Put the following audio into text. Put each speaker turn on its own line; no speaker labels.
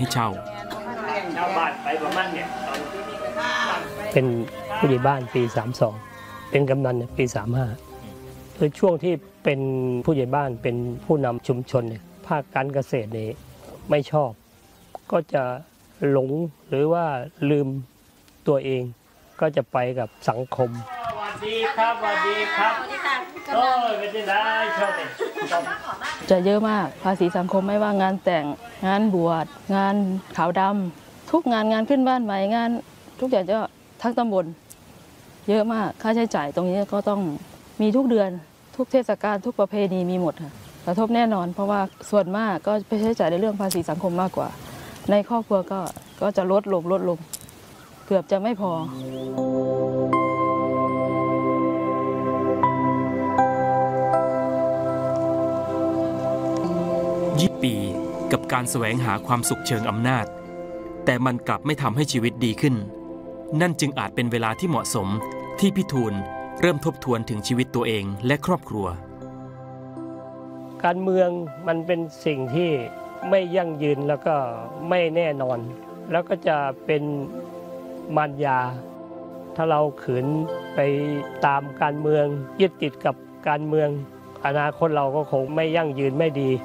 ให้เช่า
เป็นผู้ใหญ่บ้านปี32เป็นกำนันปี35คือช่วงที่เป็นผู้ใหญ่บ้านเป็นผู้นำชุมชนเนี่ยภาคการเกษตรนี่ไม่ชอบก็จะหลงหรือว่าลืมตัวเองก็จะไปกับสังคม
สวัสดีครับสวัสดีครับโอ้ยไม่ได้ชอบเลย
จะเยอะมากภาษีสังคมไม่ว่างานแต่งงานบวชงานขาวดำทุกงานขึ้นบ้านใหม่งานทุกอย่างจะทั้งตำบลเยอะมากค่าใช้จ่ายตรงนี้ก็ต้องมีทุกเดือนทุกเทศกาลทุกประเพณีมีหมดค่ะกระทบแน่นอนเพราะว่าส่วนมากก็ไปใช้จ่ายในเรื่องภาษีสังคมมากกว่าในครอบครัวก็จะลดลงเกือบจะไม่พอ
20 ปีกับการแสวงหาความสุขเชิงอำนาจแต่มันกลับไม่ทำให้ชีวิตดีขึ้นนั่นจึงอาจเป็นเวลาที่เหมาะสมที่พี่ทูลเริ่มทบทวนถึงชีวิตตัวเองและครอบครัว
การเมืองมันเป็นสิ่งที่ไม่ยั่งยืนแล้วก็ไม่แน่นอนแล้วก็จะเป็นมารยาถ้าเราขืนไปตามการเมืองยึดติดกับการเมืองอนาคตเราก็คงไม่ยั่งยืนไม่ดี